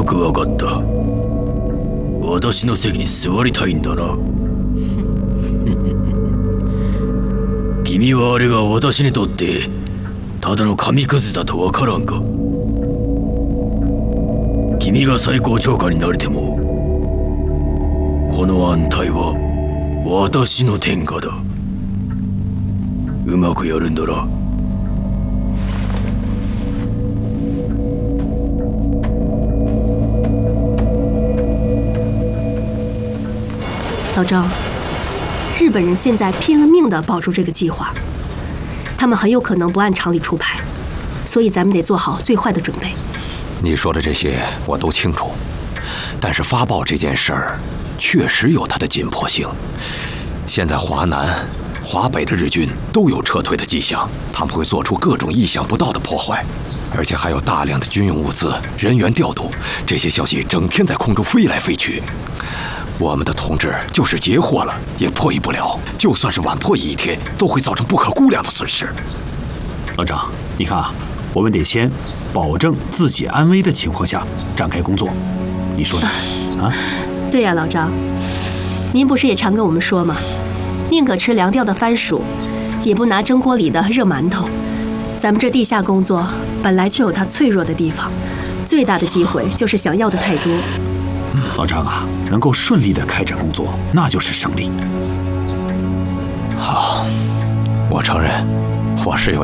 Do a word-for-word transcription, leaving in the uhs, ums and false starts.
くわかった。私の席に座りたいんだな。君はあれが私にとってただの紙くずだとわからんか。君が最高長官になれてもこの安泰は私の天下だ。うまくやるんだな。 老张，日本人现在拼了命的保住这个计划，他们很有可能不按常理出牌，所以咱们得做好最坏的准备。 你说的这些我都清楚，但是发报这件事儿确实有它的紧迫性。现在华南、华北的日军都有撤退的迹象，他们会做出各种意想不到的破坏，而且还有大量的军用物资、人员调度，这些消息整天在空中飞来飞去。我们的同志就是截获了也破译不了，就算是晚破译一天，都会造成不可估量的损失。 老张，你看啊，我们得先保证自己安危的情况下展开工作，你说呢？啊？ 对呀，老张，您不是也常跟我们说吗？宁可吃凉掉的番薯，也不拿蒸锅里的热馒头。咱们这地下工作本来就有它脆弱的地方，最大的机会就是想要的太多。 老张啊，能够顺利的开展工作，那就是胜利。 好，我承认我是有